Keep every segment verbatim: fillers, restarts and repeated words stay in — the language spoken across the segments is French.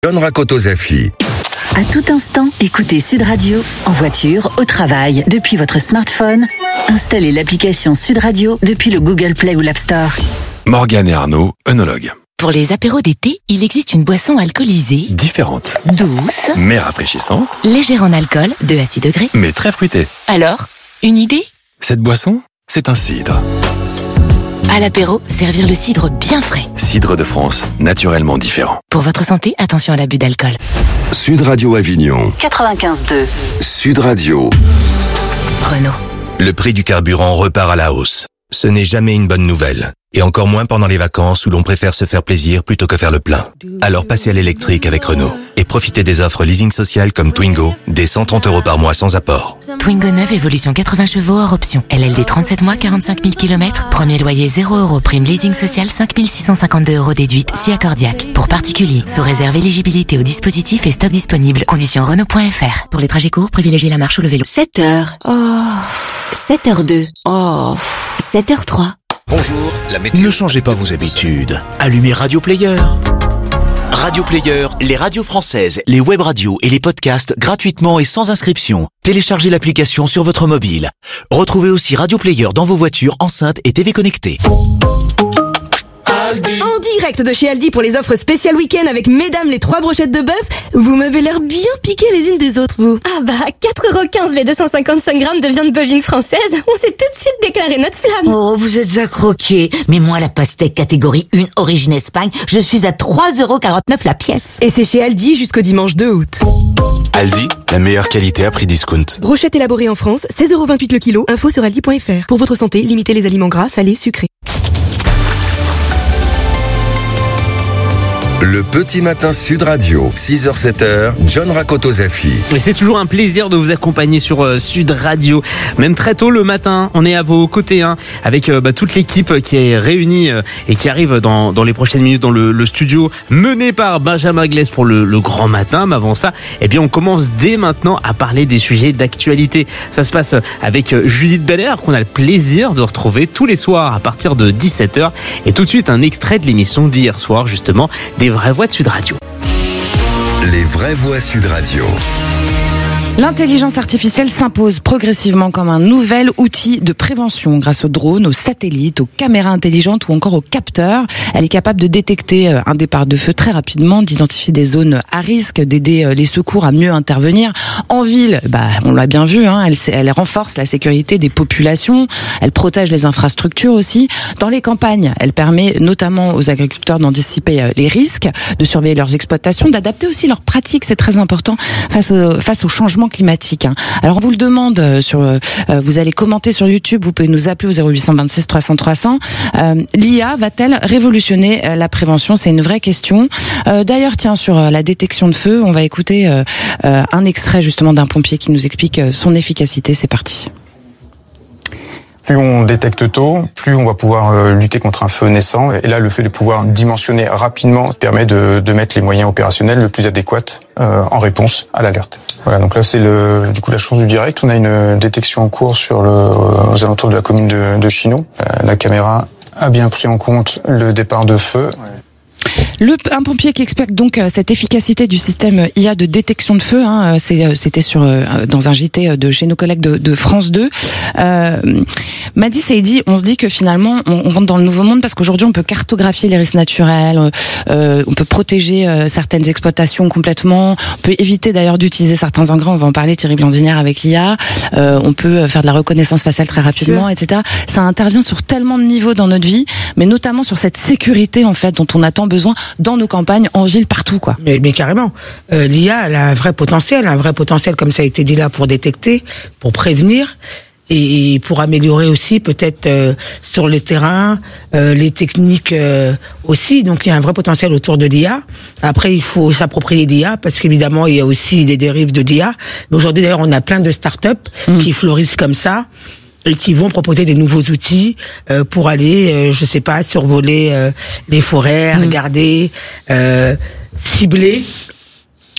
John raconte aux affiches. À tout instant, écoutez Sud Radio, en voiture, au travail, depuis votre smartphone. Installez l'application Sud Radio depuis le Google Play ou l'App Store. Morgane et Arnaud, œnologues. Pour les apéros d'été, il existe une boisson alcoolisée, Différente, douce, mais rafraîchissante, légère en alcool, de à six degrés. mais très fruitée. Alors, une idée? Cette boisson, c'est un cidre. À l'apéro, servir le cidre bien frais. Cidre de France, naturellement différent. Pour votre santé, attention à l'abus d'alcool. Sud Radio Avignon. quatre-vingt-quinze deux. Sud Radio. Renault. Le prix du carburant repart à la hausse. Ce n'est jamais une bonne nouvelle. Et encore moins pendant les vacances où l'on préfère se faire plaisir plutôt que faire le plein. Alors passez à l'électrique avec Renault. Et profitez des offres leasing social comme Twingo, des cent trente euros par mois sans apport. Twingo neuf, évolution quatre-vingts chevaux hors option. L L D trente-sept mois, quarante-cinq mille kilomètres. Premier loyer zéro euros. Prime leasing social cinq mille six cent cinquante-deux euros déduite. Si accordiaque. Pour particuliers. Sous réserve éligibilité au dispositif et stock disponible. Conditions Renault point F R. Pour les trajets courts, privilégiez la marche ou le vélo. sept heures. Oh. sept heures deux. Oh. sept heures trois. Bonjour, la météo. Ne changez pas vos habitudes. Allumez Radio Player. Radio Player, les radios françaises, les web radios et les podcasts gratuitement et sans inscription. Téléchargez l'application sur votre mobile. Retrouvez aussi Radio Player dans vos voitures, enceintes et T V connectées. En direct de chez Aldi pour les offres spéciales week-end avec mesdames les trois brochettes de bœuf. Vous m'avez l'air bien piquées les unes des autres, vous. Ah bah, quatre euros quinze les deux cent cinquante-cinq grammes de viande bovine française. On s'est tout de suite déclaré notre flamme. Oh, vous êtes à croquer. Mais moi, la pastèque catégorie un, origine Espagne, je suis à trois euros quarante-neuf la pièce. Et c'est chez Aldi jusqu'au dimanche deux août. Aldi, la meilleure qualité à prix discount. Brochette élaborée en France, seize euros vingt-huit le kilo. Info sur aldi point F R. Pour votre santé, limitez les aliments gras, salés, sucrés. Le petit matin Sud Radio, six heures sept heures, John raconte aux affiches. Et c'est toujours un plaisir de vous accompagner sur euh, Sud Radio. Même très tôt le matin, on est à vos côtés hein, avec euh, bah, toute l'équipe qui est réunie euh, et qui arrive dans, dans les prochaines minutes dans le, le studio, mené par Benjamin Glaise pour le, le grand matin. Mais avant ça, eh bien, on commence dès maintenant à parler des sujets d'actualité. Ça se passe avec euh, Judith Belair qu'on a le plaisir de retrouver tous les soirs à partir de dix-sept heures. Et tout de suite, un extrait de l'émission d'hier soir, justement, des vraies voix de Sud Radio. Les vraies voix Sud Radio. L'intelligence artificielle s'impose progressivement comme un nouvel outil de prévention grâce aux drones, aux satellites, aux caméras intelligentes ou encore aux capteurs. Elle est capable de détecter un départ de feu très rapidement, d'identifier des zones à risque, d'aider les secours à mieux intervenir. En ville, bah, on l'a bien vu, hein, elle, elle renforce la sécurité des populations, elle protège les infrastructures aussi. Dans les campagnes, elle permet notamment aux agriculteurs d'anticiper les risques, de surveiller leurs exploitations, d'adapter aussi leurs pratiques, c'est très important face au, face au changement climatique. Alors on vous le demande, sur, euh, vous allez commenter sur YouTube, vous pouvez nous appeler au zéro huit cent vingt-six trois cents trois cents. Euh, L'I A va-t-elle révolutionner euh, la prévention? C'est une vraie question. Euh, D'ailleurs, tiens, sur euh, la détection de feu, on va écouter euh, euh, un extrait justement d'un pompier qui nous explique euh, son efficacité. C'est parti. Plus on détecte tôt, plus on va pouvoir lutter contre un feu naissant. Et là, le fait de pouvoir dimensionner rapidement permet de, de mettre les moyens opérationnels le plus adéquats euh, en réponse à l'alerte. Voilà, donc là, c'est le, du coup la chance du direct. On a une détection en cours sur le, aux alentours de la commune de, de Chinon. Euh, la caméra a bien pris en compte le départ de feu. Le, un pompier qui explique donc cette efficacité du système I A de détection de feu, hein, c'était sur dans un J T de chez nos collègues de, de France deux. Euh, Madi Saidi, on se dit que finalement on, on rentre dans le nouveau monde parce qu'aujourd'hui on peut cartographier les risques naturels, euh, on peut protéger euh, certaines exploitations complètement, on peut éviter d'ailleurs d'utiliser certains engrais, on va en parler Thierry Blandinière avec l'I A, euh, on peut faire de la reconnaissance faciale très rapidement, et cetera. Ça intervient sur tellement de niveaux dans notre vie, mais notamment sur cette sécurité en fait dont on attend besoin dans nos campagnes, en ville, partout, quoi. Mais, mais carrément. Euh, L'I A, elle a un vrai potentiel, un vrai potentiel, comme ça a été dit là, pour détecter, pour prévenir, et pour améliorer aussi, peut-être, euh, sur le terrain, euh, les techniques euh, aussi. Donc, il y a un vrai potentiel autour de l'I A. Après, il faut s'approprier l'I A, parce qu'évidemment, il y a aussi des dérives de l'I A. Mais aujourd'hui, d'ailleurs, on a plein de start-up mmh. qui fleurissent comme ça, et qui vont proposer des nouveaux outils euh, pour aller, euh, je sais pas, survoler euh, les forêts, mmh. regarder, euh, cibler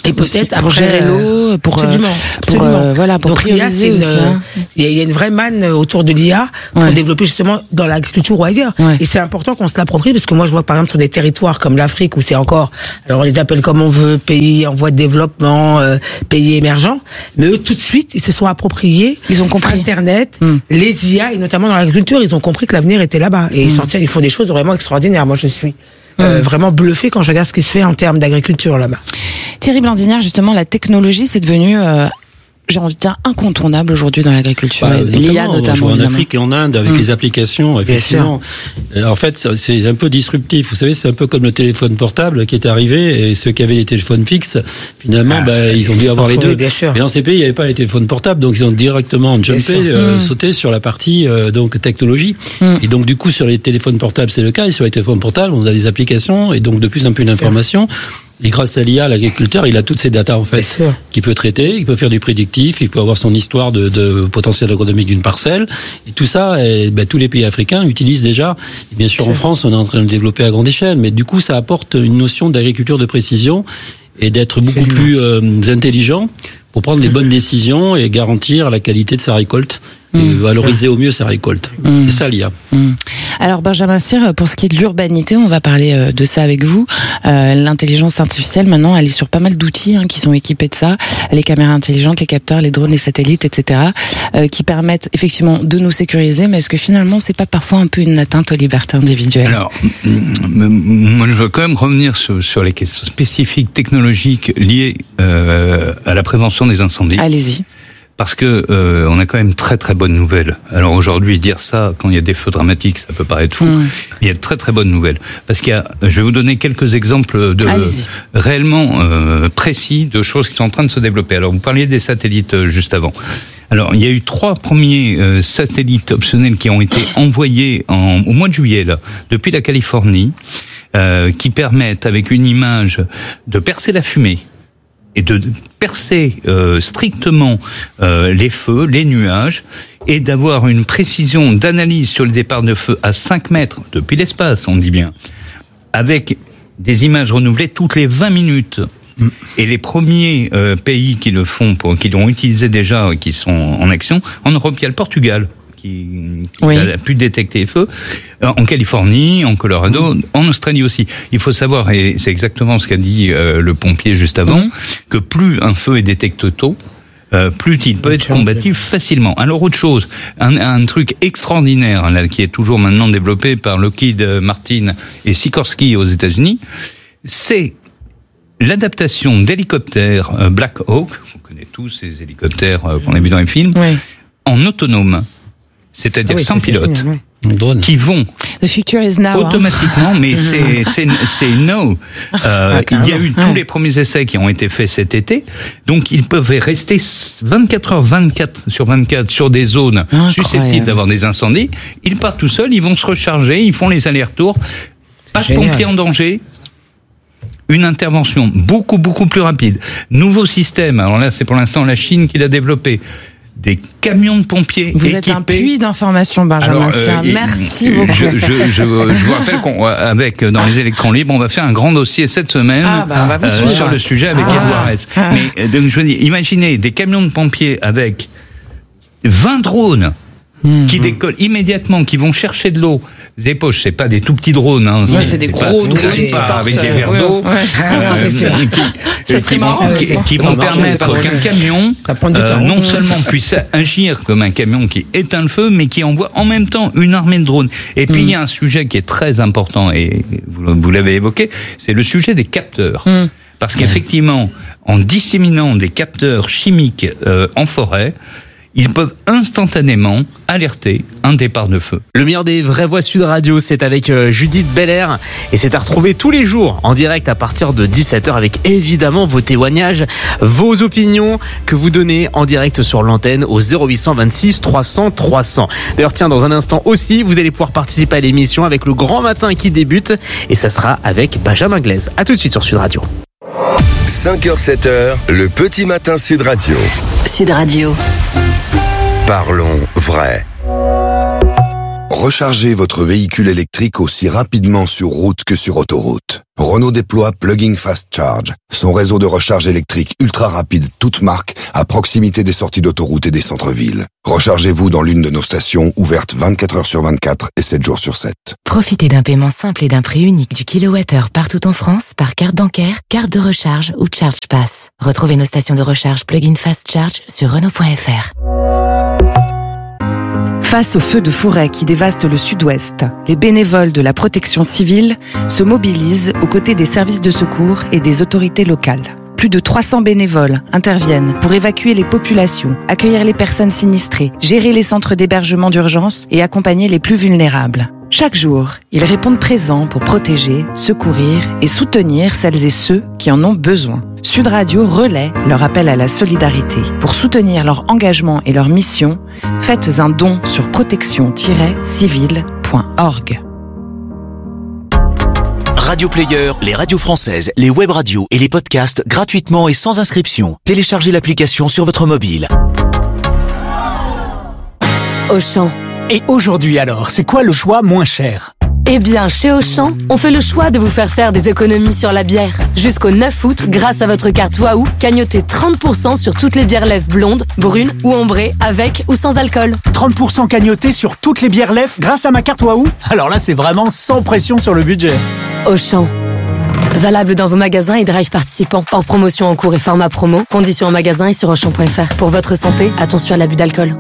Et peut-être pour après, gérer l'eau, pour absolument, euh, absolument. Pour, euh, voilà, pour Donc l'I A, prioriser c'est une, aussi, hein. il y, a- il y a une vraie manne autour de l'I A pour Ouais. développer justement dans l'agriculture ou ailleurs. Ouais. Et c'est important qu'on se l'approprie parce que moi je vois par exemple sur des territoires comme l'Afrique où c'est encore, alors on les appelle comme on veut, pays en voie de développement, euh, pays émergents, mais eux tout de suite ils se sont appropriés. Ils ont compris Internet, mm. les I A et notamment dans l'agriculture, ils ont compris que l'avenir était là-bas et ils Mm. sortent, ils font des choses vraiment extraordinaires. Moi je suis euh, mm. vraiment bluffé quand je regarde ce qui se fait en termes d'agriculture là-bas. Thierry Blandinière, justement, la technologie, c'est devenu, euh, j'ai envie de dire, incontournable aujourd'hui dans l'agriculture. Bah, L'I A notamment, notamment. on joue en évidemment. Afrique et en Inde avec Mm. les applications, effectivement. Euh, En fait, c'est un peu disruptif. Vous savez, c'est un peu comme le téléphone portable qui est arrivé et ceux qui avaient les téléphones fixes, finalement, Ah, bah, ils ont dû ils avoir sont les trouvés, deux. bien sûr. Mais dans ces pays, il n'y avait pas les téléphones portables, donc ils ont directement jumpé, sûr. euh, Mm. sauté sur la partie euh, donc technologie. Mm. Et donc du coup, sur les téléphones portables, c'est le cas. Et sur les téléphones portables, on a des applications et donc de plus en plus d'informations. Et grâce à l'I A, l'agriculteur, il a toutes ces datas en fait, qu'il peut traiter, il peut faire du prédictif, il peut avoir son histoire de, de potentiel agronomique d'une parcelle. Et tout ça, et, ben, tous les pays africains utilisent déjà. Et bien sûr, en France, on est en train de le développer à grande échelle, mais du coup, ça apporte une notion d'agriculture de précision et d'être beaucoup plus euh, intelligent pour prendre les bonnes décisions et garantir la qualité de sa récolte et Mmh. valoriser au mieux sa récolte. Mmh. C'est ça l'I A. Mm. Alors Benjamin Cyr, pour ce qui est de l'urbanité, on va parler euh, de ça avec vous. Euh, L'intelligence artificielle, maintenant, elle est sur pas mal d'outils hein, qui sont équipés de ça, les caméras intelligentes, les capteurs, les drones, les satellites, et cetera, euh, qui permettent effectivement de nous sécuriser. Mais est-ce que finalement, c'est pas parfois un peu une atteinte aux libertés individuelles? Alors, moi, je veux quand même revenir sur, sur les questions spécifiques technologiques liées euh, à la prévention des incendies. Allez-y. Parce que euh, on a quand même très très bonnes nouvelles. Alors aujourd'hui, dire ça quand il y a des feux dramatiques, ça peut paraître fou. Mm. Il y a de très très bonnes nouvelles. Parce qu'il y a, je vais vous donner quelques exemples de Allez-y. réellement euh, précis de choses qui sont en train de se développer. Alors vous parliez des satellites euh, juste avant. Alors il y a eu trois premiers euh, satellites optionnels qui ont été envoyés en, au mois de juillet là, depuis la Californie, euh, qui permettent avec une image de percer la fumée et de percer euh, strictement euh, les feux, les nuages, et d'avoir une précision d'analyse sur le départ de feu à cinq mètres depuis l'espace, on dit bien, avec des images renouvelées toutes les vingt minutes. Et les premiers euh, pays qui le font, pour, qui l'ont utilisé déjà, qui sont en action, en Europe, il y a le Portugal, qui, qui Oui. a pu détecter les feux, en Californie, en Colorado, mmh. en Australie aussi. Il faut savoir, et c'est exactement ce qu'a dit euh, le pompier juste avant, mmh. que plus un feu est détecté tôt, euh, plus il peut être combattu facilement. Alors autre chose, un, un truc extraordinaire là, qui est toujours maintenant développé par Lockheed Martin et Sikorsky aux États-Unis, c'est l'adaptation d'hélicoptères euh, Black Hawk, on connaît tous ces hélicoptères euh, qu'on a vus dans les films, oui. en autonome. C'est-à-dire Ah oui, sans c'est pilote, génial, ouais. qui vont The future is now. automatiquement, hein. mais c'est c'est c'est no. Euh, il y a eu tous les premiers essais qui ont été faits cet été, donc ils peuvent rester vingt-quatre heures vingt-quatre sur vingt-quatre sur des zones Incroyable. susceptibles d'avoir des incendies. Ils partent tout seuls, ils vont se recharger, ils font les allers-retours. Pas de génial. pompiers en danger. Une intervention beaucoup beaucoup plus rapide. Nouveau système. Alors là, c'est pour l'instant la Chine qui l'a développé. Des camions de pompiers Vous équipés. êtes un puits d'informations, Benjamin Alors, Cyr. euh, Merci je, beaucoup. Je, je, je vous rappelle qu'avec dans les électrons libres, on va faire un grand dossier cette semaine Ah, bah, on va vous euh, suivre. sur le sujet avec Ah. Edouard S. Ah. Mais euh, donc je veux dire, imaginez des camions de pompiers avec vingt drones Mmh. qui décollent immédiatement, qui vont chercher de l'eau. Des poches, c'est pas des tout petits drones, hein. Ouais, c'est des pas- gros drones pas qui partent, avec des euh, verres ouais, d'eau, ouais. Ah, non, c'est sûr. qui, Ça serait qui marrant, vont, mais qui, c'est pas- qui ça vont marche, c'est pas permettre drôle. qu'un camion Ça prend du euh, temps. non Mmh. seulement puisse agir comme un camion qui éteint le feu, mais qui envoie en même temps une armée de drones. Et puis Mm. il y a un sujet qui est très important, et vous, vous l'avez évoqué, c'est le sujet des capteurs. Mm. Parce qu'effectivement, en disséminant des capteurs chimiques euh, en forêt, ils peuvent instantanément alerter un départ de feu. Le meilleur des vraies voix Sud Radio, c'est avec euh, Judith Belair et c'est à retrouver tous les jours en direct à partir de dix-sept heures avec évidemment vos témoignages, vos opinions que vous donnez en direct sur l'antenne au zéro huit cent vingt-six trois cents trois cents. D'ailleurs, tiens, dans un instant aussi, vous allez pouvoir participer à l'émission avec le grand matin qui débute et ça sera avec Benjamin Glaise. À tout de suite sur Sud Radio. cinq heures sept heures, le petit matin Sud Radio. Sud Radio. Parlons vrai. Rechargez votre véhicule électrique aussi rapidement sur route que sur autoroute. Renault déploie Plug-in Fast Charge, son réseau de recharge électrique ultra rapide toute marque à proximité des sorties d'autoroute et des centres-villes. Rechargez-vous dans l'une de nos stations ouvertes vingt-quatre heures sur vingt-quatre et sept jours sur sept. Profitez d'un paiement simple et d'un prix unique du kilowattheure partout en France par carte bancaire, carte de recharge ou Charge Pass. Retrouvez nos stations de recharge Plug-in Fast Charge sur Renault point F R. Face aux feux de forêt qui dévastent le sud-ouest, les bénévoles de la protection civile se mobilisent aux côtés des services de secours et des autorités locales. Plus de trois cents bénévoles interviennent pour évacuer les populations, accueillir les personnes sinistrées, gérer les centres d'hébergement d'urgence et accompagner les plus vulnérables. Chaque jour, ils répondent présents pour protéger, secourir et soutenir celles et ceux qui en ont besoin. Sud Radio relaie leur appel à la solidarité. Pour soutenir leur engagement et leur mission, faites un don sur protection tiret civile point org. Radio Player, les radios françaises, les web radios et les podcasts gratuitement et sans inscription. Téléchargez l'application sur votre mobile. Auchan. Et aujourd'hui alors, c'est quoi le choix moins cher ? Eh bien, chez Auchan, on fait le choix de vous faire faire des économies sur la bière. Jusqu'au neuf août, grâce à votre carte Waouh, cagnotez trente pour cent sur toutes les bières lèvres blondes, brunes ou ambrées, avec ou sans alcool. trente pour cent cagnotés sur toutes les bières lèvres grâce à ma carte Waouh. Alors là, c'est vraiment sans pression sur le budget. Auchan. Valable dans vos magasins et drive participants. Hors promotion en cours et format promo. Conditions en magasin et sur auchan point F R. Pour votre santé, attention à l'abus d'alcool.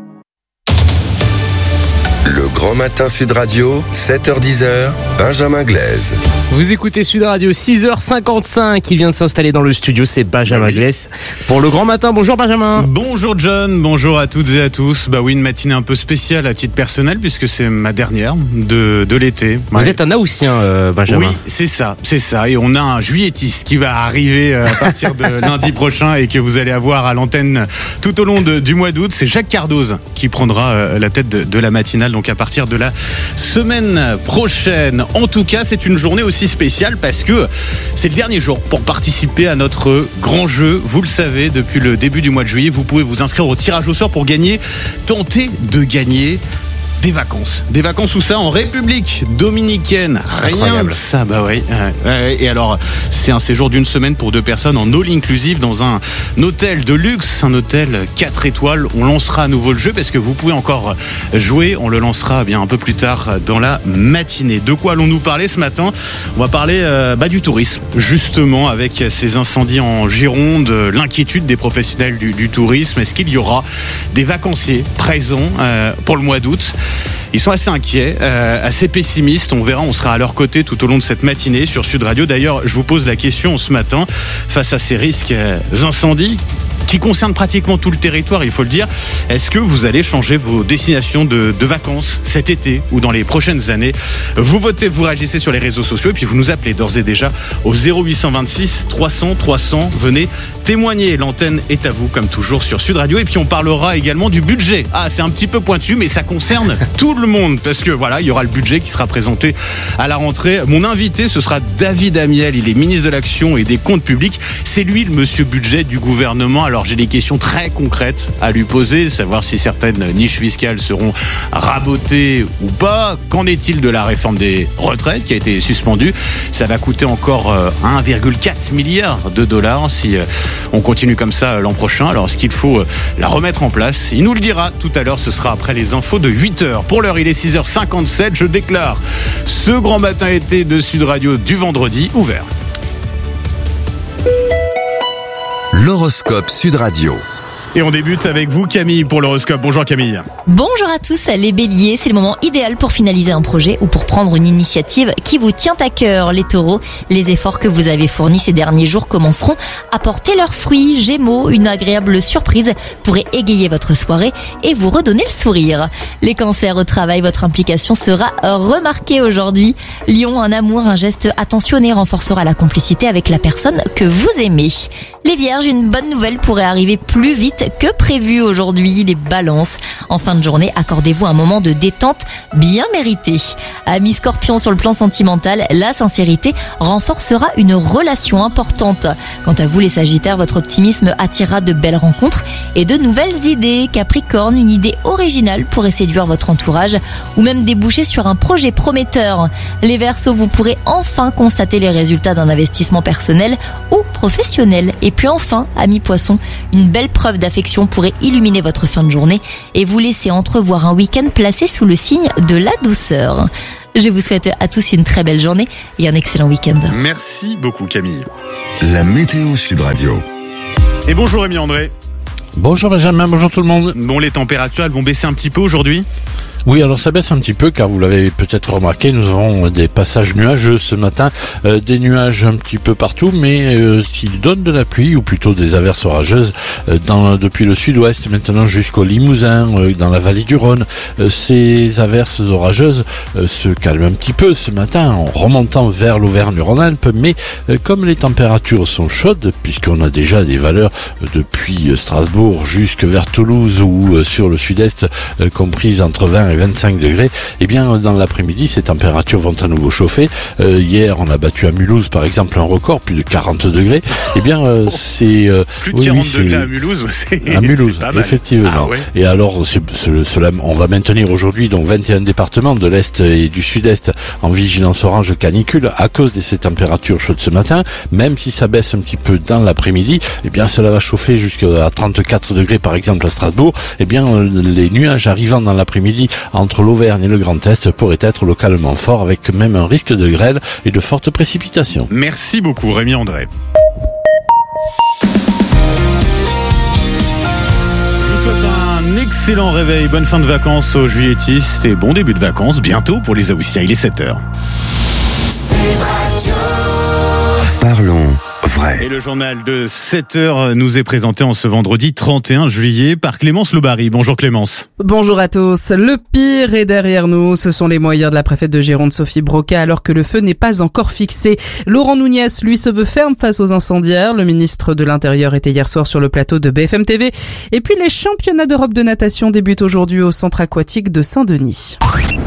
Le Grand Matin Sud Radio, sept heures dix, Benjamin Glaise. Vous écoutez Sud Radio, six heures cinquante-cinq. Il vient de s'installer dans le studio, c'est Benjamin Glaise. Pour le Grand Matin, bonjour Benjamin. Bonjour John, bonjour à toutes et à tous. Bah oui, une matinée un peu spéciale à titre personnel puisque c'est ma dernière de, de l'été. Vous ouais. êtes un Haussien, euh, Benjamin. Oui, c'est ça, c'est ça. Et on a un juilletiste qui va arriver à partir de lundi prochain et que vous allez avoir à l'antenne tout au long de, du mois d'août. C'est Jacques Cardoz qui prendra la tête de, de la matinale. Donc à partir de la semaine prochaine. En tout cas, c'est une journée aussi spéciale parce que c'est le dernier jour pour participer à notre grand jeu. Vous le savez, depuis le début du mois de juillet, vous pouvez vous inscrire au tirage au sort pour gagner, tenter de gagner des vacances. Des vacances où ça, en République Dominicaine. Rien de ça, bah oui. Et alors, c'est un séjour d'une semaine pour deux personnes en all inclusive dans un hôtel de luxe, un hôtel quatre étoiles. On lancera à nouveau le jeu parce que vous pouvez encore jouer. On le lancera bien un peu plus tard dans la matinée. De quoi allons-nous parler ce matin ? On va parler euh, bah, du tourisme, justement, avec ces incendies en Gironde, l'inquiétude des professionnels du, du tourisme. Est-ce qu'il y aura des vacanciers présents euh, pour le mois d'août ? Ils sont assez inquiets, euh, assez pessimistes. On verra, on sera à leur côté tout au long de cette matinée sur Sud Radio. D'ailleurs, je vous pose la question ce matin, face à ces risques euh, incendies qui concernent pratiquement tout le territoire, il faut le dire. Est-ce que vous allez changer vos destinations de, de vacances cet été ou dans les prochaines années ? Vous votez, vous réagissez sur les réseaux sociaux et puis vous nous appelez d'ores et déjà au zéro huit cent vingt-six trois cents trois cents. Venez témoigner. L'antenne est à vous comme toujours sur Sud Radio. Et puis on parlera également du budget. Ah, c'est un petit peu pointu, mais ça concerne tout le monde parce que voilà, il y aura le budget qui sera présenté à la rentrée. Mon invité, ce sera David Amiel. Il est ministre de l'Action et des Comptes Publics. C'est lui le monsieur budget du gouvernement. Alors j'ai des questions très concrètes à lui poser, savoir si certaines niches fiscales seront rabotées ou pas. Qu'en est-il de la réforme des retraites qui a été suspendue ? Ça va coûter encore un virgule quatre milliard de dollars si on continue comme ça l'an prochain. Alors est-ce qu'il faut la remettre en place ? Il nous le dira tout à l'heure, ce sera après les infos de huit heures. Pour l'heure, il est six heures cinquante-sept. Je déclare ce grand matin été de Sud Radio du vendredi ouvert. L'horoscope Sud Radio. Et on débute avec vous, Camille, pour l'horoscope. Bonjour Camille. Bonjour à tous, les béliers, c'est le moment idéal pour finaliser un projet ou pour prendre une initiative qui vous tient à cœur. Les taureaux, les efforts que vous avez fournis ces derniers jours commenceront à porter leurs fruits. Gémeaux, une agréable surprise pourrait égayer votre soirée et vous redonner le sourire. Les cancers au travail, votre implication sera remarquée aujourd'hui. Lion, un amour, un geste attentionné renforcera la complicité avec la personne que vous aimez. Les Vierges, une bonne nouvelle pourrait arriver plus vite que prévu aujourd'hui. Les Balances, en fin de journée, accordez-vous un moment de détente bien mérité. Amis Scorpions, sur le plan sentimental, la sincérité renforcera une relation importante. Quant à vous les Sagittaires, votre optimisme attirera de belles rencontres et de nouvelles idées. Capricorne, une idée originale pourrait séduire votre entourage ou même déboucher sur un projet prometteur. Les Verseaux, vous pourrez enfin constater les résultats d'un investissement personnel ou professionnel. Et puis enfin, amis Poissons, une belle preuve d'affection pourrait illuminer votre fin de journée et vous laisser entrevoir un week-end placé sous le signe de la douceur. Je vous souhaite à tous une très belle journée et un excellent week-end. Merci beaucoup Camille. La météo Sud Radio. Et bonjour Rémi André. Bonjour Benjamin, bonjour tout le monde. Bon, les températures, elles vont baisser un petit peu aujourd'hui ? Oui, alors ça baisse un petit peu car vous l'avez peut-être remarqué, nous avons des passages nuageux ce matin, euh, des nuages un petit peu partout, mais euh, s'ils donnent de la pluie ou plutôt des averses orageuses euh, dans, depuis le sud-ouest maintenant jusqu'au Limousin, euh, dans la vallée du Rhône. Euh, ces averses orageuses euh, se calment un petit peu ce matin en remontant vers l'Auvergne-Rhône-Alpes, mais euh, comme les températures sont chaudes, puisqu'on a déjà des valeurs euh, depuis Strasbourg jusque vers Toulouse ou euh, sur le sud-est euh, comprises entre vingt et vingt-cinq degrés, et bien dans l'après-midi ces températures vont à nouveau chauffer. Euh, hier on a battu à Mulhouse par exemple un record, plus de quarante degrés. Et bien euh, c'est euh, plus de quarante oui, degrés à Mulhouse, c'est à Mulhouse, c'est pas mal. Effectivement. Ah, ouais. Et alors c'est, c'est, cela, on va maintenir aujourd'hui donc vingt et un départements de l'est et du sud-est en vigilance orange canicule à cause de ces températures chaudes ce matin. Même si ça baisse un petit peu dans l'après-midi, et bien cela va chauffer jusqu'à trente-quatre degrés par exemple à Strasbourg. Et bien les nuages arrivant dans l'après-midi entre l'Auvergne et le Grand Est pourraient être localement forts avec même un risque de grêle et de fortes précipitations. Merci beaucoup Rémi André. Je vous souhaite un excellent réveil, bonne fin de vacances aux juilletistes et bon début de vacances bientôt pour les Haussiens, il est sept heures. Parlons vrai. Et le journal de sept heures nous est présenté en ce vendredi trente et un juillet par Clémence Lobary. Bonjour Clémence. Bonjour à tous. Le pire est derrière nous. Ce sont les moyens de la préfète de Gironde, Sophie Broca, alors que le feu n'est pas encore fixé. Laurent Nunez, lui, se veut ferme face aux incendiaires. Le ministre de l'Intérieur était hier soir sur le plateau de B F M T V. Et puis les championnats d'Europe de natation débutent aujourd'hui au centre aquatique de Saint-Denis.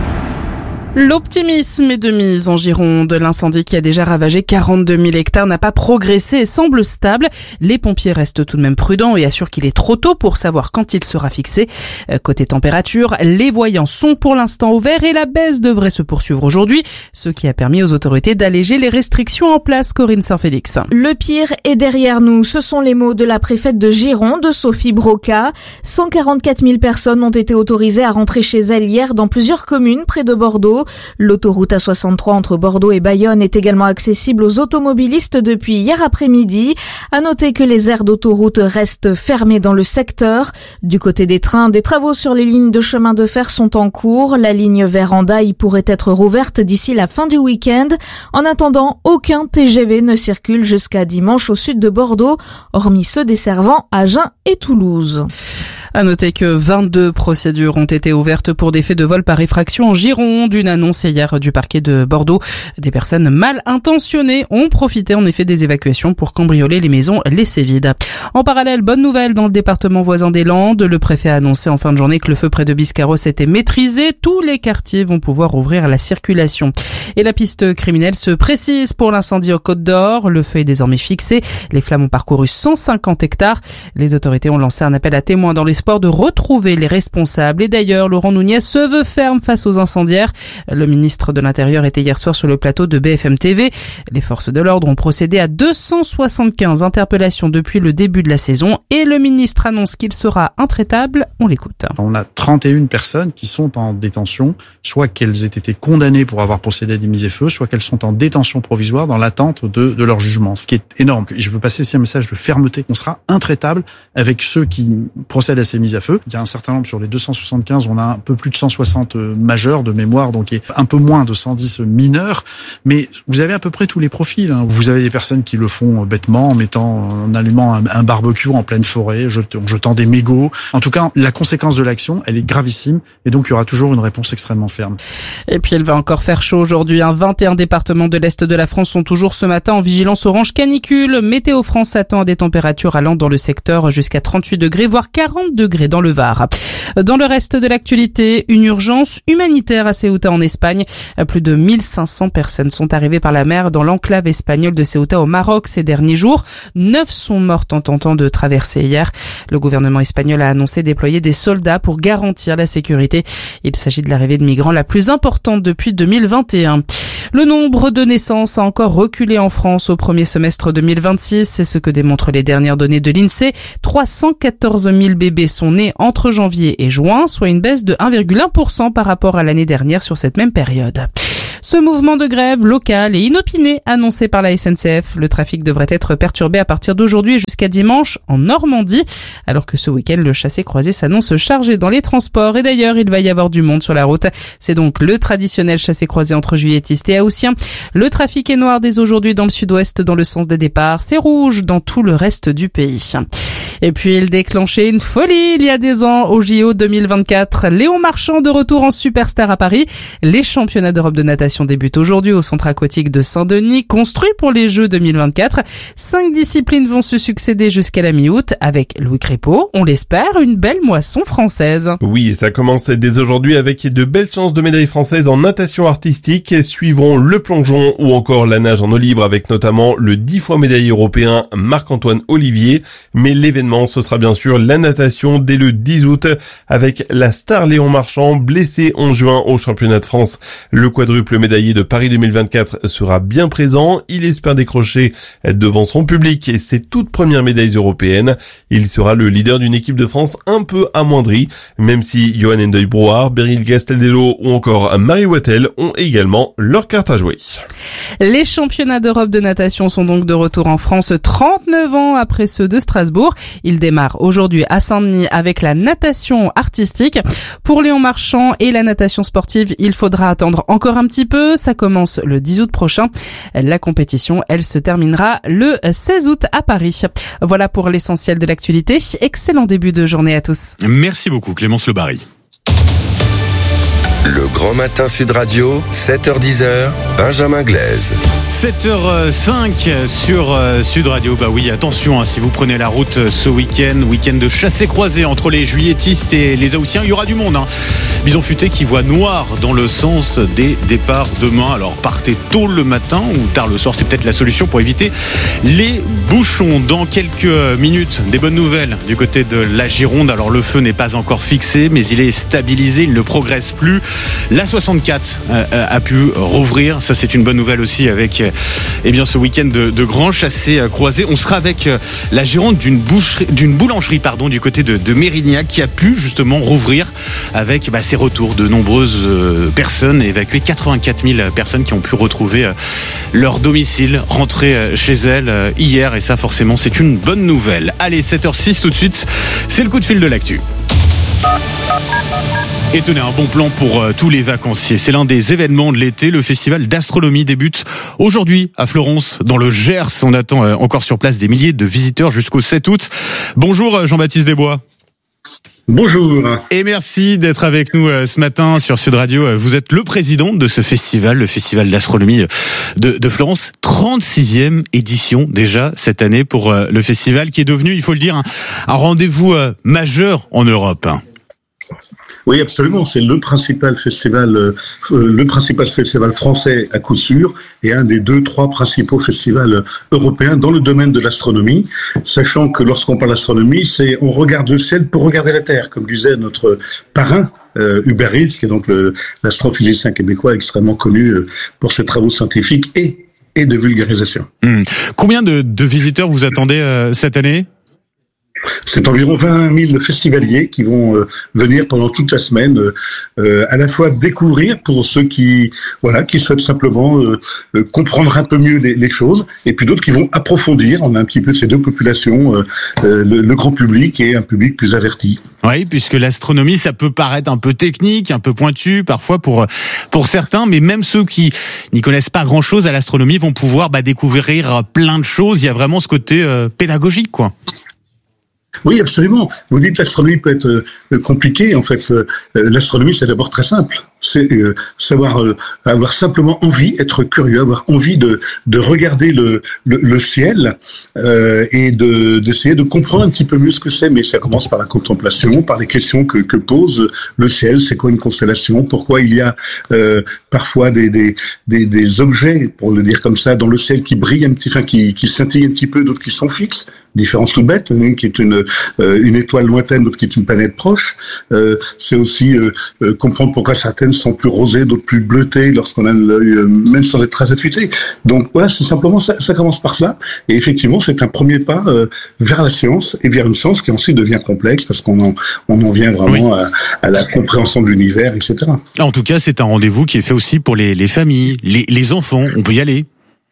L'optimisme est de mise en Gironde. L'incendie qui a déjà ravagé quarante-deux mille hectares n'a pas progressé et semble stable. Les pompiers restent tout de même prudents et assurent qu'il est trop tôt pour savoir quand il sera fixé. Côté température, les voyants sont pour l'instant au vert et la baisse devrait se poursuivre aujourd'hui, ce qui a permis aux autorités d'alléger les restrictions en place. Corinne Saint-Félix. Le pire est derrière nous. Ce sont les mots de la préfète de Gironde, Sophie Broca. cent quarante-quatre mille personnes ont été autorisées à rentrer chez elles hier dans plusieurs communes près de Bordeaux. L'autoroute A soixante-trois entre Bordeaux et Bayonne est également accessible aux automobilistes depuis hier après-midi. À noter que les aires d'autoroute restent fermées dans le secteur. Du côté des trains, des travaux sur les lignes de chemin de fer sont en cours. La ligne vers Hendaye pourrait être rouverte d'ici la fin du week-end. En attendant, aucun T G V ne circule jusqu'à dimanche au sud de Bordeaux, hormis ceux desservant Agen et Toulouse. À noter que vingt-deux procédures ont été ouvertes pour des faits de vol par effraction en Gironde. Une annonce hier du parquet de Bordeaux. Des personnes mal intentionnées ont profité en effet des évacuations pour cambrioler les maisons laissées vides. En parallèle, bonne nouvelle dans le département voisin des Landes. Le préfet a annoncé en fin de journée que le feu près de Biscarrosse était maîtrisé. Tous les quartiers vont pouvoir ouvrir la circulation. Et la piste criminelle se précise pour l'incendie au Côte d'Or. Le feu est désormais fixé. Les flammes ont parcouru cent cinquante hectares. Les autorités ont lancé un appel à témoins dans l'espoir de retrouver les responsables. Et d'ailleurs, Laurent Nunez se veut ferme face aux incendiaires. Le ministre de l'Intérieur était hier soir sur le plateau de B F M T V. Les forces de l'ordre ont procédé à deux cent soixante-quinze interpellations depuis le début de la saison et le ministre annonce qu'il sera intraitable. On l'écoute. On a trente et une personnes qui sont en détention, soit qu'elles aient été condamnées pour avoir procédé à des mises et feux, soit qu'elles sont en détention provisoire dans l'attente de, de leur jugement, ce qui est énorme. Je veux passer ici un message de fermeté. On sera intraitable avec ceux qui procèdent à ces mises à feu. Il y a un certain nombre, sur les deux cent soixante-quinze, on a un peu plus de cent soixante majeurs de mémoire, donc un peu moins de cent dix mineurs. Mais vous avez à peu près tous les profils. Hein. Vous avez des personnes qui le font bêtement, en mettant, en allumant un, un barbecue en pleine forêt, en jetant des mégots. En tout cas, la conséquence de l'action, elle est gravissime, et donc il y aura toujours une réponse extrêmement ferme. Et puis il va encore faire chaud aujourd'hui. Un vingt et un départements de l'Est de la France sont toujours ce matin en vigilance orange canicule. Météo France s'attend à des températures allant dans le secteur jusqu'à trente-huit degrés, voire quarante degrés dans le Var. Dans le reste de l'actualité, une urgence humanitaire à Ceuta en Espagne. Plus de mille cinq cents personnes sont arrivées par la mer dans l'enclave espagnole de Ceuta au Maroc ces derniers jours. Neuf sont mortes en tentant de traverser hier. Le gouvernement espagnol a annoncé déployer des soldats pour garantir la sécurité. Il s'agit de l'arrivée de migrants la plus importante depuis deux mille vingt et un. Le nombre de naissances a encore reculé en France au premier semestre deux mille vingt-six. C'est ce que démontrent les dernières données de l'INSEE. trois cent quatorze mille bébés sont nés entre janvier et juin, soit une baisse de un virgule un pour cent par rapport à l'année dernière sur cette même période. Ce mouvement de grève local et inopiné annoncé par la S N C F. Le trafic devrait être perturbé à partir d'aujourd'hui jusqu'à dimanche en Normandie, alors que ce week-end, le chassé-croisé s'annonce chargé dans les transports. Et d'ailleurs, il va y avoir du monde sur la route. C'est donc le traditionnel chassé-croisé entre juilletistes et haussiens. Le trafic est noir dès aujourd'hui dans le sud-ouest dans le sens des départs. C'est rouge dans tout le reste du pays. Et puis, il déclenchait une folie il y a des ans au J O deux mille vingt-quatre. Léon Marchand de retour en superstar à Paris. Les championnats d'Europe de natation débutent aujourd'hui au centre aquatique de Saint-Denis, construit pour les Jeux deux mille vingt-quatre. Cinq disciplines vont se succéder jusqu'à la mi-août avec Louis Crépeau. On l'espère, une belle moisson française. Oui, ça commence dès aujourd'hui avec de belles chances de médailles françaises en natation artistique. Suivront le plongeon ou encore la nage en eau libre avec notamment le dix fois médaillé européen Marc-Antoine Olivier. Mais l'événement, ce sera bien sûr la natation dès le dix août avec la star Léon Marchand blessé en juin au championnat de France. Le quadruple médaillé de Paris deux mille vingt-quatre sera bien présent. Il espère décrocher devant son public et ses toutes premières médailles européennes. Il sera le leader d'une équipe de France un peu amoindrie, même si Johan Endeuil-Brouard, Beryl Gastaldello ou encore Marie Wattel ont également leur carte à jouer. Les championnats d'Europe de natation sont donc de retour en France trente-neuf ans après ceux de Strasbourg. Ils démarrent aujourd'hui à Saint-Denis avec la natation artistique. Pour Léon Marchand et la natation sportive, il faudra attendre encore un petit peu. Ça commence le dix août prochain. La compétition, elle se terminera le seize août à Paris. Voilà pour l'essentiel de l'actualité. Excellent début de journée à tous. Merci beaucoup Clémence Le Barry. Le Grand Matin Sud Radio, sept heures dix, Benjamin Glaise. sept heures cinq sur Sud Radio. Bah oui, attention, hein, si vous prenez la route ce week-end, week-end de chassé-croisé entre les juilletistes et les haussiens, il y aura du monde. Hein. Bison futé qui voit noir dans le sens des départs demain. Alors partez tôt le matin ou tard le soir, c'est peut-être la solution pour éviter les bouchons. Dans quelques minutes, des bonnes nouvelles du côté de la Gironde. Alors le feu n'est pas encore fixé, mais il est stabilisé, il ne progresse plus. La soixante-quatre euh, a pu rouvrir, ça c'est une bonne nouvelle aussi avec euh, eh bien ce week-end de, de grands chassés euh, croisés. On sera avec euh, la Gironde d'une boucherie, d'une boulangerie pardon du côté de, de Mérignac qui a pu justement rouvrir avec bah, ses retours de nombreuses euh, personnes, évacuées quatre-vingt-quatre mille personnes qui ont pu retrouver euh, leur domicile, rentrer euh, chez elles euh, hier et ça forcément c'est une bonne nouvelle. Allez, sept heures six tout de suite, c'est le coup de fil de l'actu. Et tenez, un bon plan pour euh, tous les vacanciers. C'est l'un des événements de l'été. Le festival d'astronomie débute aujourd'hui à Florence, dans le Gers. On attend euh, encore sur place des milliers de visiteurs jusqu'au sept août. Bonjour Jean-Baptiste Desbois. Bonjour. Et merci d'être avec nous euh, ce matin sur Sud Radio. Vous êtes le président de ce festival, le festival d'astronomie de, de Florence. trente-sixième édition déjà cette année pour euh, le festival qui est devenu, il faut le dire, un, un rendez-vous euh, majeur en Europe. Oui, absolument. C'est le principal festival, euh, le principal festival français à coup sûr, et un des deux, trois principaux festivals européens dans le domaine de l'astronomie. Sachant que lorsqu'on parle d'astronomie, c'est on regarde le ciel pour regarder la Terre, comme disait notre parrain. Euh, Hubert Reeves, qui est donc le, l'astrophysicien québécois extrêmement connu euh, pour ses travaux scientifiques et, et de vulgarisation. Mmh. Combien de, de visiteurs vous attendez euh, cette année ? C'est environ vingt mille festivaliers qui vont euh, venir pendant toute la semaine, euh, à la fois découvrir pour ceux qui, voilà, qui souhaitent simplement euh, euh, comprendre un peu mieux les, les choses, et puis d'autres qui vont approfondir. On a un petit peu ces deux populations, euh, euh, le, le grand public et un public plus averti. Oui, puisque l'astronomie, ça peut paraître un peu technique, un peu pointu, parfois pour pour certains, mais même ceux qui n'y connaissent pas grand-chose à l'astronomie vont pouvoir bah, découvrir plein de choses. Il y a vraiment ce côté euh, pédagogique, quoi. Oui, absolument. Vous dites que l'astronomie peut être euh, compliquée. En fait, euh, l'astronomie, c'est d'abord très simple. C'est euh, savoir euh, avoir simplement envie, être curieux, avoir envie de de regarder le le, le ciel euh, et de d'essayer de comprendre un petit peu mieux ce que c'est. Mais ça commence par la contemplation, par les questions que que pose le ciel. C'est quoi une constellation? Pourquoi il y a euh, parfois des des des des objets, pour le dire comme ça, dans le ciel qui brillent un petit, enfin qui qui scintillent un petit peu, d'autres qui sont fixes. Différence toute bête, une qui est une euh, une étoile lointaine, d'autres qui est une planète proche. Euh, c'est aussi euh, euh, comprendre pourquoi certaines sont plus rosées, d'autres plus bleutées lorsqu'on a l'œil, euh, même sans être très affûté. Donc voilà, c'est simplement ça, ça commence par cela. Et effectivement, c'est un premier pas euh, vers la science et vers une science qui ensuite devient complexe parce qu'on en on en vient vraiment oui. à, à la compréhension de l'univers, et cetera. En tout cas, c'est un rendez-vous qui est fait aussi pour les les familles, les les enfants. On peut y aller.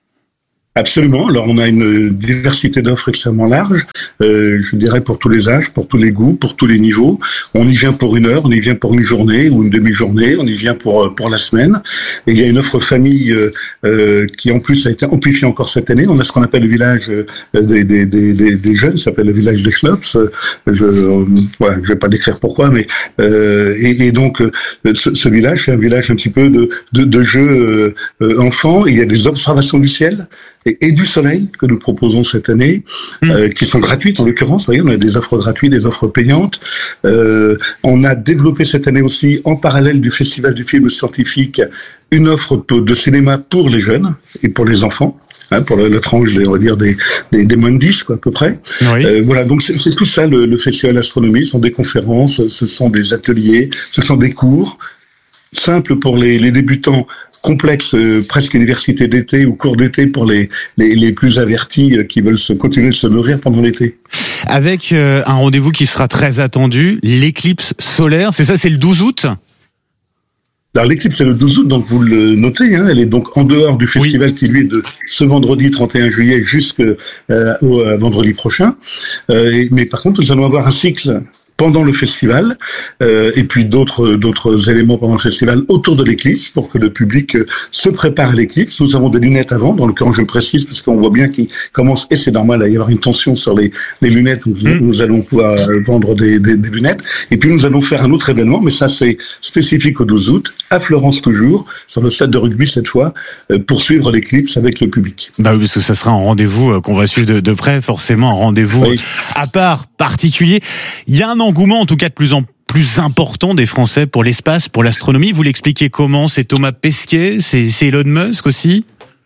Absolument. Alors, on a une diversité d'offres extrêmement large, euh, je dirais pour tous les âges, pour tous les goûts, pour tous les niveaux. On y vient pour une heure, on y vient pour une journée ou une demi-journée, on y vient pour pour la semaine. Et il y a une offre famille euh, euh, qui, en plus, a été amplifiée encore cette année. On a ce qu'on appelle le village euh, des, des, des, des, des jeunes, ça s'appelle le village des Schlops. Je euh, voilà, je vais pas décrire pourquoi, mais euh, et, et donc euh, ce, ce village, c'est un village un petit peu de de, de jeux euh, enfants. Il y a des observations du ciel et du soleil que nous proposons cette année, mmh. euh, qui sont gratuites en l'occurrence. Vous voyez, on a des offres gratuites, des offres payantes. Euh, on a développé cette année aussi, en parallèle du Festival du film scientifique, une offre de cinéma pour les jeunes et pour les enfants. Hein, pour la, la tranche, on va dire, des, des, des moins de dix, quoi, à peu près. Oui. Euh, voilà, donc c'est, c'est tout ça, le, le Festival d'astronomie. Ce sont des conférences, ce sont des ateliers, ce sont des cours, simples pour les, les débutants, complexe, euh, presque université d'été ou cours d'été pour les, les, les plus avertis euh, qui veulent se continuer de se nourrir pendant l'été. Avec euh, un rendez-vous qui sera très attendu, l'éclicse solaire, c'est ça, c'est le douze août ? Alors l'éclipse c'est le douze août, donc vous le notez, hein, elle est donc en dehors du festival oui. qui lui est de ce vendredi trente et un juillet jusqu'au euh, euh, vendredi prochain. Euh, et, mais par contre, nous allons avoir un cycle pendant le festival, euh, et puis d'autres d'autres éléments pendant le festival autour de l'éclipse pour que le public euh, se prépare à l'éclipse. Nous avons des lunettes avant, dans le cas je le précise, parce qu'on voit bien qu'il commence, et c'est normal, à y avoir une tension sur les, les lunettes, nous, mmh. nous allons pouvoir vendre des, des, des lunettes, et puis nous allons faire un autre événement, mais ça c'est spécifique au douze août, à Florence toujours, sur le stade de rugby cette fois, euh, pour suivre l'éclipse avec le public. Bah oui, parce que ça sera un rendez-vous euh, qu'on va suivre de, de près, forcément un rendez-vous oui. à part, particulier. Il y a un engouement en tout cas de plus en plus important des Français pour l'espace, pour l'astronomie. Vous l'expliquez comment? C'est Thomas Pesquet, c'est, c'est Elon Musk aussi?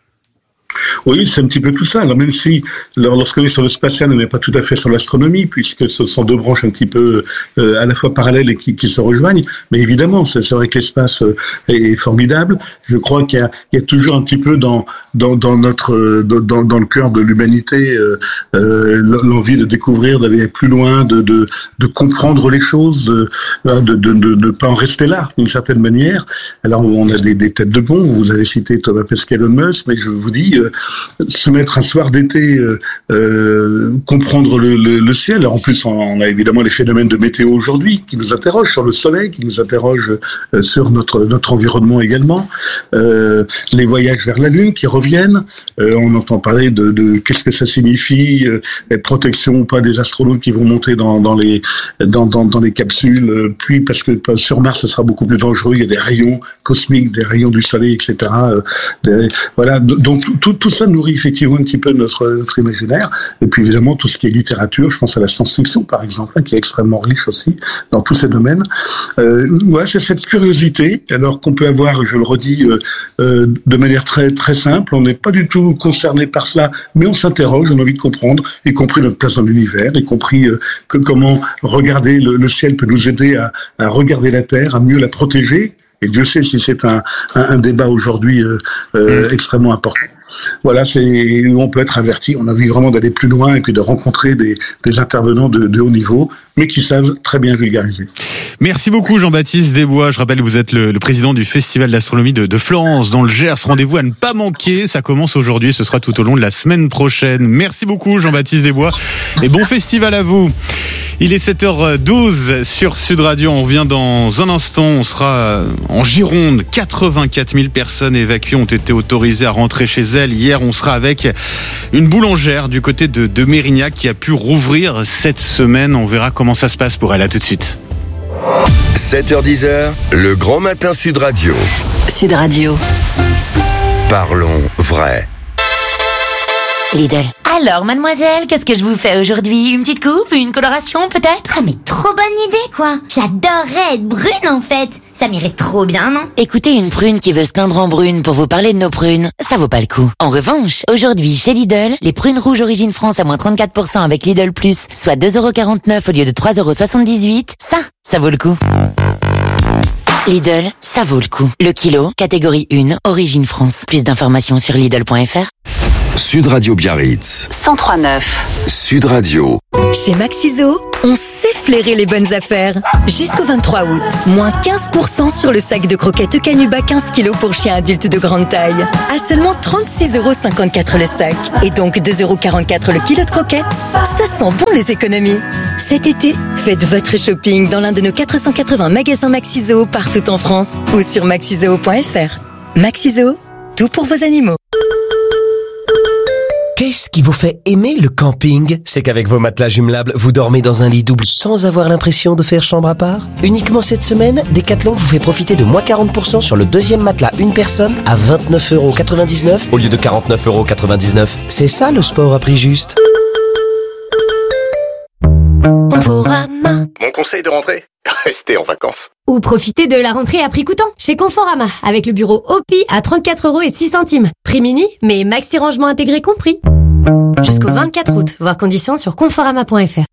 Oui, c'est un petit peu tout ça. Alors même si, lorsqu'on est sur le spatial, on n'est pas tout à fait sur l'astronomie, puisque ce sont deux branches un petit peu euh, à la fois parallèles et qui, qui se rejoignent. Mais évidemment, c'est, c'est vrai que l'espace euh, est formidable. Je crois qu'il y a, il y a toujours un petit peu dans dans, dans notre dans, dans le cœur de l'humanité euh, euh, l'envie de découvrir, d'aller plus loin, de de, de comprendre les choses, de de, de de de pas en rester là d'une certaine manière. Alors on a des, des têtes de pont. Vous avez cité Thomas Pesquet, Elon Musk, mais je vous dis euh, se mettre un soir d'été, euh, euh, comprendre le, le, le ciel. Alors en plus, on a évidemment les phénomènes de météo aujourd'hui qui nous interrogent sur le soleil, qui nous interrogent euh, sur notre notre environnement également. Euh, les voyages vers la Lune qui reviennent. Euh, on entend parler de, de qu'est-ce que ça signifie, euh, protection ou pas des astronautes qui vont monter dans, dans les dans, dans, dans les capsules. Euh, puis parce que sur Mars, ce sera beaucoup plus dangereux. Il y a des rayons cosmiques, des rayons du soleil, et cetera. Euh, des, voilà. Donc tout, tout ça nourrit effectivement un petit peu notre, notre imaginaire. Et puis évidemment, tout ce qui est littérature, je pense à la science-fiction par exemple, hein, qui est extrêmement riche aussi dans tous ces domaines. Euh, ouais, c'est cette curiosité, alors qu'on peut avoir, je le redis, euh, euh, de manière très très simple. On n'est pas du tout concerné par cela, mais on s'interroge, on a envie de comprendre, y compris notre place dans l'univers, y compris euh, que comment regarder le, le ciel peut nous aider à, à regarder la Terre, à mieux la protéger. Et Dieu sait si c'est un, un, un débat aujourd'hui euh, euh, mmh. extrêmement important. Voilà, c'est où on peut être averti. On a envie vraiment d'aller plus loin et puis de rencontrer des, des intervenants de, de haut niveau, mais qui savent très bien vulgariser. Merci beaucoup Jean-Baptiste Desbois. Je rappelle que vous êtes le, le président du Festival d'astronomie de, de Florence dans le Gers. Rendez-vous à ne pas manquer. Ça commence aujourd'hui, ce sera tout au long de la semaine prochaine. Merci beaucoup Jean-Baptiste Desbois et bon festival à vous. Il est sept heures douze sur Sud Radio. On revient dans un instant. On sera en Gironde. quatre-vingt-quatre mille personnes évacuées ont été autorisées à rentrer chez elles. Hier, on sera avec une boulangère du côté de, de Mérignac qui a pu rouvrir cette semaine. On verra comment ça se passe pour elle. À tout de suite. sept heures dix, le grand matin Sud Radio. Sud Radio. Parlons vrai. Lidl. Alors, mademoiselle, qu'est-ce que je vous fais aujourd'hui? Une petite coupe? Une coloration, peut-être? Ah, mais trop bonne idée, quoi. J'adorerais être brune, en fait. Ça m'irait trop bien, non? Écoutez, une prune qui veut se teindre en brune pour vous parler de nos prunes, ça vaut pas le coup. En revanche, aujourd'hui, chez Lidl, les prunes rouges Origine France à moins trente-quatre pour cent avec Lidl Plus, soit deux euros quarante-neuf au lieu de trois euros soixante-dix-huit, ça, ça vaut le coup. Lidl, ça vaut le coup. Le kilo, catégorie un, Origine France. Plus d'informations sur Lidl point F R. Sud Radio Biarritz. cent trois neuf. Sud Radio. Chez Maxiso, on sait flairer les bonnes affaires. Jusqu'au vingt-trois août, moins quinze pour cent sur le sac de croquettes Canuba quinze kilos pour chiens adultes de grande taille. À seulement trente-six euros cinquante-quatre le sac. Et donc deux euros quarante-quatre le kilo de croquettes. Ça sent bon les économies. Cet été, faites votre shopping dans l'un de nos quatre cent quatre-vingts magasins Maxiso partout en France ou sur maxiso point F R. Maxiso, tout pour vos animaux. Qu'est-ce qui vous fait aimer le camping? C'est qu'avec vos matelas jumelables, vous dormez dans un lit double sans avoir l'impression de faire chambre à part. Uniquement cette semaine, Decathlon vous fait profiter de moins quarante pour cent sur le deuxième matelas une personne à vingt-neuf euros quatre-vingt-dix-neuf au lieu de quarante-neuf euros quatre-vingt-dix-neuf. C'est ça le sport à prix juste. Conforama. Mon conseil de rentrée, restez en vacances. Ou profitez de la rentrée à prix coûtant chez Conforama avec le bureau O P I à trente-quatre euros et six centimes. Prix mini, mais maxi rangement intégré compris. Jusqu'au vingt-quatre août, voir conditions sur conforama point F R.